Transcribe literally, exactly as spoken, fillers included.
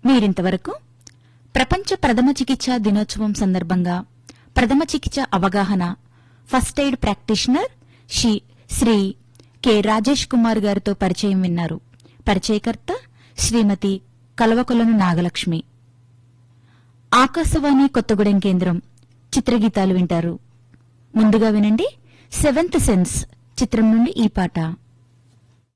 మీరింతవరకు ప్రపంచ ప్రథమ చికిత్సా దినోత్సవం సందర్భంగా ప్రథమ చికిత్స అవగాహన first aid practitioner Shri Shri K Rajesh Kumar గారితో పరిచయం విన్నారు. పరిచయకర్త శ్రీమతి కల్వకొలను నాగలక్ష్మి. ఆకాశవాణి కొత్తగూడెం కేంద్రం చిత్రగీతాలు వింటారు. ముందుగా వినండి సెవెంత్ సెన్స్ చిత్రం నుండి ఈ పాట.